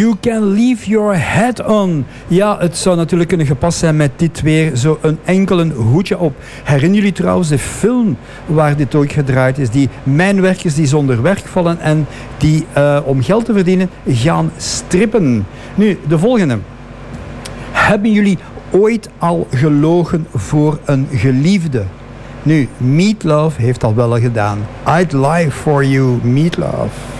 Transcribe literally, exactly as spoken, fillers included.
You can leave your head on. Ja, het zou natuurlijk kunnen gepast zijn met dit weer. Zo een enkel een hoedje op. Herinneren jullie trouwens de film waar dit ook gedraaid is? Die mijnwerkers die zonder werk vallen en die uh, om geld te verdienen gaan strippen. Nu, de volgende. Hebben jullie ooit al gelogen voor een geliefde? Nu, Meatloaf heeft dat wel gedaan. I'd lie for you, Meatloaf.